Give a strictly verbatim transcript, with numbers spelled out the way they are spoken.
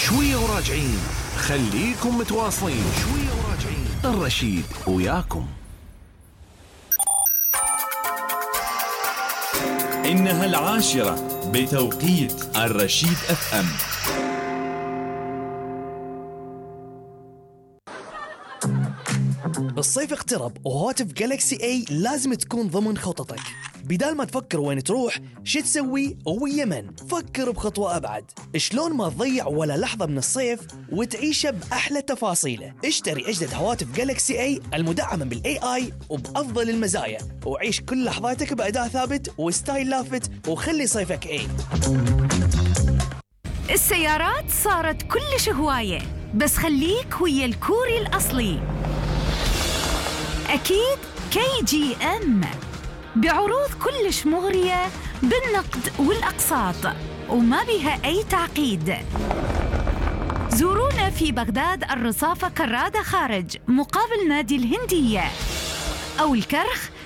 شوية وراجعين، خليكم متواصلين. شوية وراجعين، الرشيد وياكم. إنها العاشرة بتوقيت الرشيد أف أم. الصيف اقترب وهواتف جالكسي اي لازم تكون ضمن خططك. بدال ما تفكر وين تروح شو تسوي ويا من، فكر بخطوة أبعد. شلون ما تضيع ولا لحظة من الصيف وتعيشه بأحلى تفاصيله. اشتري أجدد هواتف جالكسي اي المدعمة بالاي اي وبأفضل المزايا، وعيش كل لحظاتك بأداء ثابت وستايل لافت، وخلي صيفك اي. السيارات صارت كلش هواية، بس خليك ويا الكوري الأصلي. أكيد كي جي أم بعروض كلش مغرية بالنقد والأقساط وما بها أي تعقيد. زورونا في بغداد الرصافة كرادة خارج مقابل نادي الهندية، أو الكرخ